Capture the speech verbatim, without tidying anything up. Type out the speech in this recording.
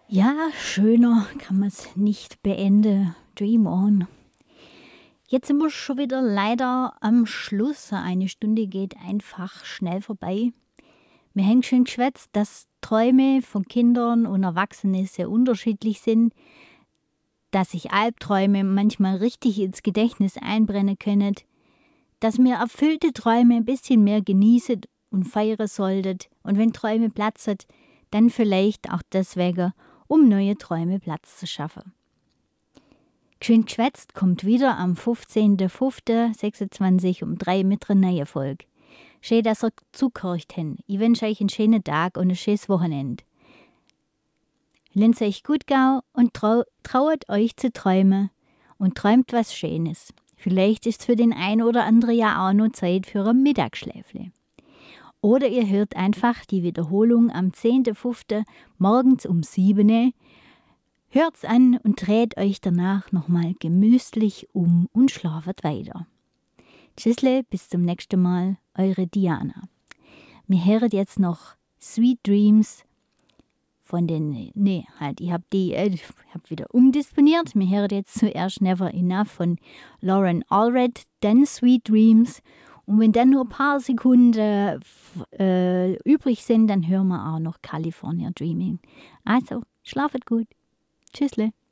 Ja, schöner kann man es nicht beenden. Dream on. Jetzt sind wir schon wieder leider am Schluss. Eine Stunde geht einfach schnell vorbei. Wir haben schon geschwätzt, dass Träume von Kindern und Erwachsenen sehr unterschiedlich sind, dass sich Albträume manchmal richtig ins Gedächtnis einbrennen können, dass wir erfüllte Träume ein bisschen mehr genießen und feiern sollten und wenn Träume platzen, dann vielleicht auch deswegen, um neue Träume Platz zu schaffen. Geschwind geschwätzt kommt wieder am fünfzehnten fünften sechsundzwanzig um drei mit einer neuen Folge. Schön, dass ihr zugehört habt. Ich wünsche euch einen schönen Tag und ein schönes Wochenende. Lasst euch gut gehen und trau trauert euch zu träumen und träumt was Schönes. Vielleicht ist es für den einen oder anderen ja auch noch Zeit für ein Mittagsschläfle. Oder ihr hört einfach die Wiederholung am zehnten fünften morgens um sieben Uhr. Hört's an und dreht euch danach nochmal gemütlich um und schlafet weiter. Tschüssle, bis zum nächsten Mal, eure Diana. Wir hören jetzt noch Sweet Dreams von den, nee, halt, ich hab die, äh, ich hab wieder umdisponiert. Wir hören jetzt zuerst Never Enough von Lauren Allred, dann Sweet Dreams. Und wenn dann nur ein paar Sekunden äh, übrig sind, dann hören wir auch noch California Dreaming. Also, schlafet gut. Tschüssle.